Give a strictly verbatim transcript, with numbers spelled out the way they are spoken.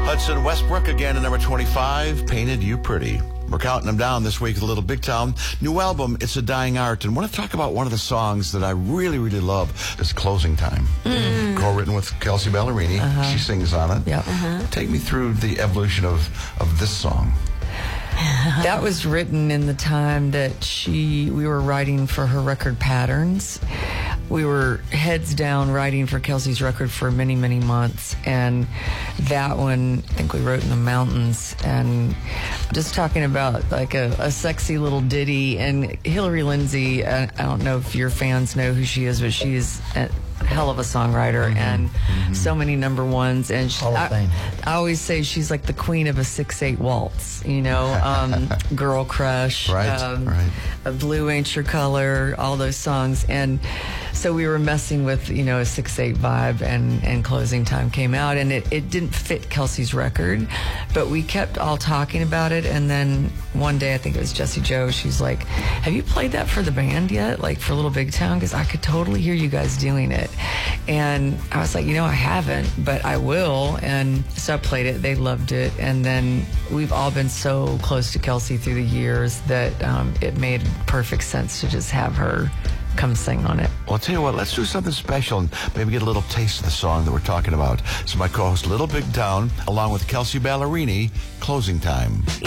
Hudson Westbrook again at number twenty-five, Painted You Pretty. We're counting them down this week with a little Big Town. New album, It's a Dying Art. And I want to talk about one of the songs that I really, really love. It's Closing Time. Mm. Co-written with Kelsea Ballerini. Uh-huh. She sings on it. Yep. Uh-huh. Take me through the evolution of, of this song. That was written in the time that she, we were writing for her record Patterns. We were heads down writing for Kelsea's record for many, many months. And that one, I think we wrote in the mountains. And just talking about like a, a sexy little ditty. And Hillary Lindsey, I, I don't know if your fans know who she is, but she's a hell of a songwriter mm-hmm. and mm-hmm. so many number ones. And she, I, I always say she's like the queen of a six eight waltz, you know, um, Girl Crush, right, um, right. A Blue Ain't Your Color, all those songs. And so we were messing with, you know, a six eight vibe, and, and Closing Time came out, and it, it didn't fit Kelsea's record, but we kept all talking about it. And then one day, I think it was Jessie Joe, she's like, have you played that for the band yet? Like for Little Big Town? Because I could totally hear you guys doing it. And I was like, you know, I haven't, but I will. And so I played it. They loved it. And then we've all been so close to Kelsea through the years that um, it made perfect sense to just have her come sing on it. Well, I'll tell you what, let's do something special and maybe get a little taste of the song that we're talking about. So my co-host, Little Big Town, along with Kelsea Ballerini, Closing Time.